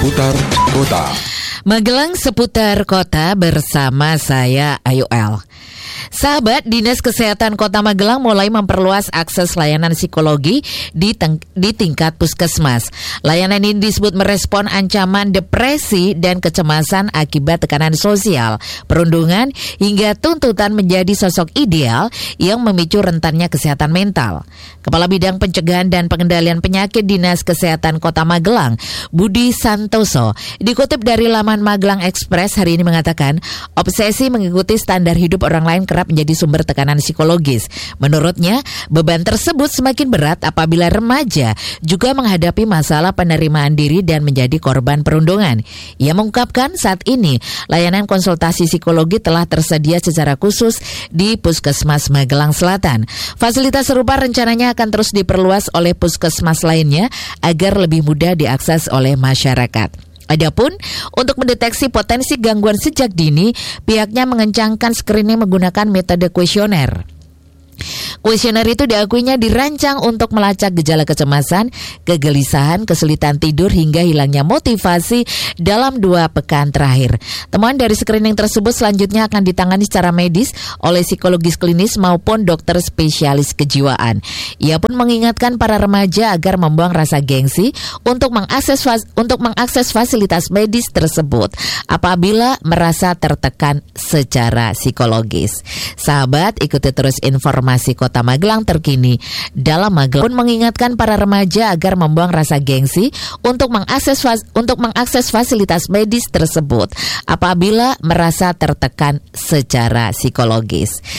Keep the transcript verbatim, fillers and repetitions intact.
Seputar Kota. Magelang Seputar Kota bersama saya Ayu L. Sahabat, Dinas Kesehatan Kota Magelang mulai memperluas akses layanan psikologi di, teng- di tingkat puskesmas. Layanan ini disebut merespon ancaman depresi dan kecemasan akibat tekanan sosial, perundungan, hingga tuntutan menjadi sosok ideal yang memicu rentannya kesehatan mental. Kepala Bidang Pencegahan dan Pengendalian Penyakit Dinas Kesehatan Kota Magelang, Budi Santoso, dikutip dari laman Magelang Express hari ini mengatakan, obsesi mengikuti standar hidup orang lain kerap menjadi sumber tekanan psikologis. Menurutnya, beban tersebut semakin berat apabila remaja juga menghadapi masalah penerimaan diri dan menjadi korban perundungan. Ia mengungkapkan saat ini layanan konsultasi psikologi telah tersedia secara khusus di Puskesmas Magelang Selatan. Fasilitas serupa rencananya akan terus diperluas oleh puskesmas lainnya agar lebih mudah diakses oleh masyarakat. Adapun untuk mendeteksi potensi gangguan sejak dini, pihaknya mengencangkan screening menggunakan metode kuesioner. Kuesioner itu diakuinya dirancang untuk melacak gejala kecemasan, kegelisahan, kesulitan tidur hingga hilangnya motivasi dalam dua pekan terakhir. Temuan dari screening tersebut selanjutnya akan ditangani secara medis oleh psikologis klinis maupun dokter spesialis kejiwaan. Ia pun mengingatkan para remaja agar membuang rasa gengsi untuk mengakses fas- untuk mengakses fasilitas medis tersebut apabila merasa tertekan secara psikologis. Sahabat, ikuti terus informasi Kota Magelang terkini. Dalam Magelang pun mengingatkan para remaja agar membuang rasa gengsi untuk mengakses fas- untuk mengakses fasilitas medis tersebut apabila merasa tertekan secara psikologis.